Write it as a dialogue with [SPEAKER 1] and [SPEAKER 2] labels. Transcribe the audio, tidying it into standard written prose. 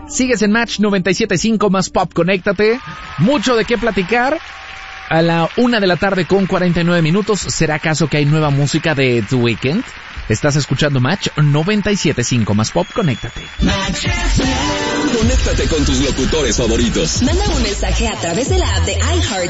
[SPEAKER 1] Sigues en Match 97.5 más Pop, conéctate. Mucho de qué platicar. A la 1:49 p.m. ¿Será acaso que hay nueva música de The Weeknd? Estás escuchando Match 97.5 más Pop, conéctate.
[SPEAKER 2] Conéctate con tus locutores favoritos.
[SPEAKER 3] Manda un mensaje a través de la app de iHeart